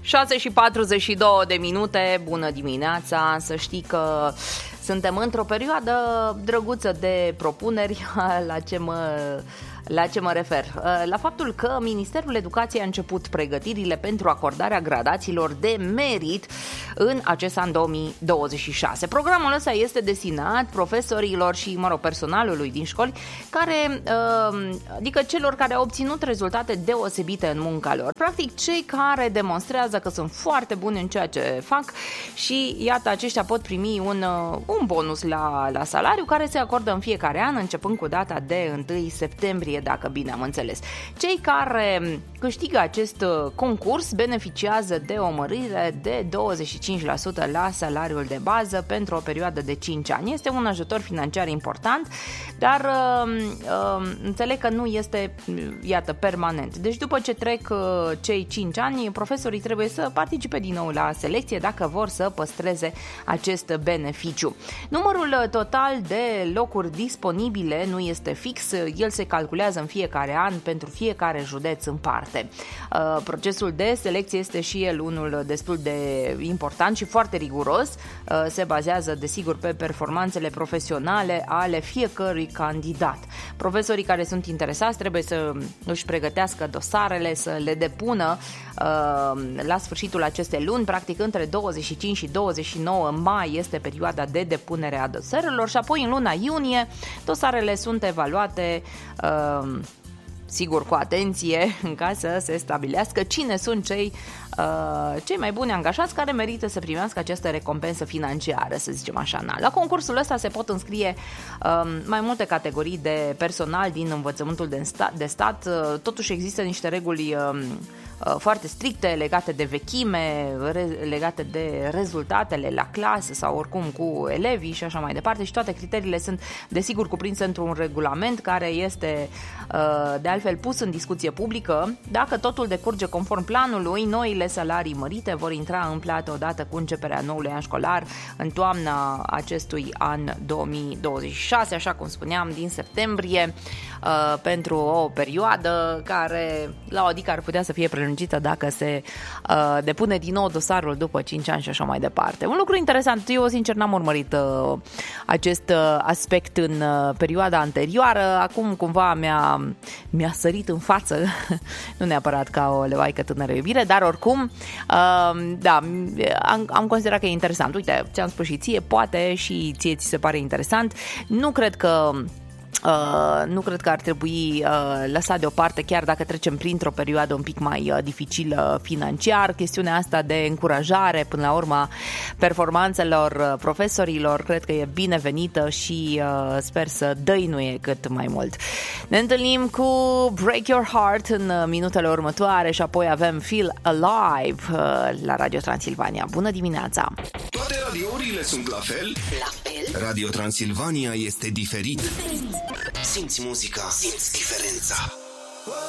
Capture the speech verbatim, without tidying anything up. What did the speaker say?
șase și patruzeci și două de minute, bună dimineața, să știi că suntem într-o perioadă drăguță de propuneri. La ce mă... La ce mă refer? La faptul că Ministerul Educației a început pregătirile pentru acordarea gradațiilor de merit în acest an două mii douăzeci și șase. Programul ăsta este destinat profesorilor și, mă rog, personalului din școli, care, adică celor care au obținut rezultate deosebite în munca lor. Practic, cei care demonstrează că sunt foarte buni în ceea ce fac și, iată, aceștia pot primi un, un bonus la, la salariu care se acordă în fiecare an, începând cu data de întâi septembrie, dacă bine am înțeles. Cei care câștigă acest concurs beneficiază de o mărire de douăzeci și cinci la sută la salariul de bază pentru o perioadă de cinci ani. Este un ajutor financiar important, dar uh, uh, înțeleg că nu este, iată, permanent. Deci după ce trec uh, cei cinci ani, profesorii trebuie să participe din nou la selecție dacă vor să păstreze acest beneficiu. Numărul total de locuri disponibile nu este fix, el se calculează în fiecare an pentru fiecare județ în parte. Procesul de selecție este și el unul destul de important și foarte riguros. Se bazează, desigur, pe performanțele profesionale ale fiecărui candidat. Profesorii care sunt interesați trebuie să își pregătească dosarele, să le depună la sfârșitul acestei luni, practic între douăzeci și cinci și douăzeci și nouă mai este perioada de depunere a dosarelor și apoi în luna iunie dosarele sunt evaluate sigur cu atenție, în ca să se stabilească cine sunt cei, uh, cei mai buni angajați care merită să primească această recompensă financiară, să zicem așa. Na. La concursul ăsta se pot înscrie uh, mai multe categorii de personal din învățământul de stat, de stat. Uh, totuși există niște reguli uh, foarte stricte legate de vechime, legate de rezultatele la clasă sau oricum cu elevii și așa mai departe și toate criteriile sunt desigur cuprinse într-un regulament care este de altfel pus în discuție publică. Dacă totul decurge conform planului, noile salarii mărite vor intra în plată odată cu începerea noului an școlar în toamna acestui an două mii douăzeci și șase, așa cum spuneam, din septembrie, pentru o perioadă care la o adică ar putea să fie prelungită dacă se uh, depune din nou dosarul după cinci ani și așa mai departe. Un lucru interesant, eu sincer n-am urmărit uh, acest uh, aspect în uh, perioada anterioară, acum cumva mi-a, mi-a sărit în față, nu neapărat ca o levaică tânără iubire, dar oricum uh, da, am, am considerat că e interesant. Uite, ți-am spus și ție, poate și ție ți se pare interesant. Nu cred că Uh, nu cred că ar trebui uh, lăsat deoparte, chiar dacă trecem printr-o perioadă un pic mai uh, dificilă financiar. Chestiunea asta de încurajare, până la urmă, performanțelor uh, profesorilor, cred că e binevenită și uh, sper să dăinuie cât mai mult. Ne întâlnim cu Break Your Heart în uh, minutele următoare și apoi avem Feel Alive uh, la Radio Transilvania. Bună dimineața! Toate radiourile sunt la fel? La fel? Radio Transilvania este diferit. Simți muzica, simți diferența.